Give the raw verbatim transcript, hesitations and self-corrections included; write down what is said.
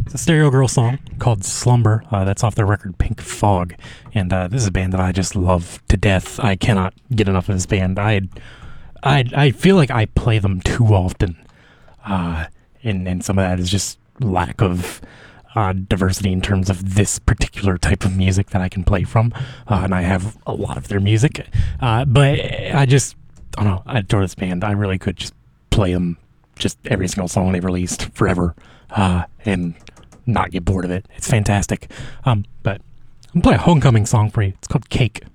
It's a Stereo Girl song called Slumber. Uh, that's off their record Pink Fog. And uh, this is a band that I just love to death. I cannot get enough of this band. I I, I feel like I play them too often. Uh, and, and some of that is just lack of uh, diversity in terms of this particular type of music that I can play from. Uh, and I have a lot of their music. Uh, but I just, I don't know, I adore this band. I really could just play them just every single song they've released forever. Uh, and not get bored of it. It's fantastic. Um, but I'm gonna play a Homecoming song for you. It's called Cake.